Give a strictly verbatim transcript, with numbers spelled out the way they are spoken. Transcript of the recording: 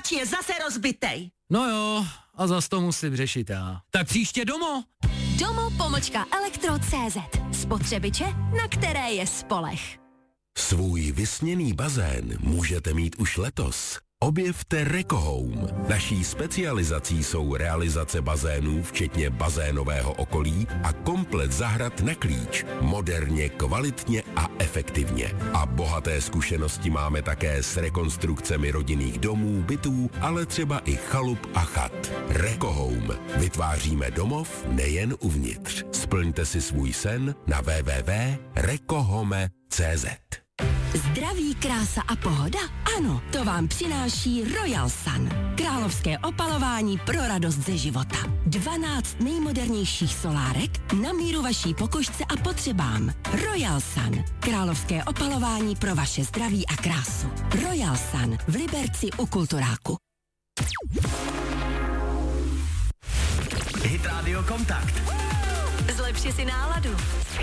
je zase rozbitej. No jo, a zas to musím řešit já. Tak příště domů. Domo pomlčka elektro tečka cé zet. Spotřebiče, na které je spoleh. Svůj vysněný bazén můžete mít už letos. Objevte Rekohome. Naší specializací jsou realizace bazénů, včetně bazénového okolí a komplet zahrad na klíč. Moderně, kvalitně a efektivně. A bohaté zkušenosti máme také s rekonstrukcemi rodinných domů, bytů, ale třeba i chalup a chat. Rekohome. Vytváříme domov nejen uvnitř. Splňte si svůj sen na w w w tečka rekohome tečka cé zet. Zdraví, krása a pohoda? Ano, to vám přináší Royal Sun. Královské opalování pro radost ze života. dvanáct nejmodernějších solárek na míru vaší pokožce a potřebám. Royal Sun. Královské opalování pro vaše zdraví a krásu. Royal Sun v Liberci u Kulturáku. Hit Radio Kontakt. Zlepši si náladu.